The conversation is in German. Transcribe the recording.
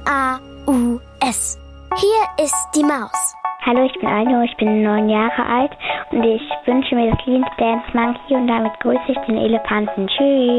M-A-U-S. Hier ist die Maus. Hallo, ich bin Aljo, ich bin 9 Jahre alt und ich wünsche mir das Lied Dance Monkey und damit grüße ich den Elefanten. Tschüss.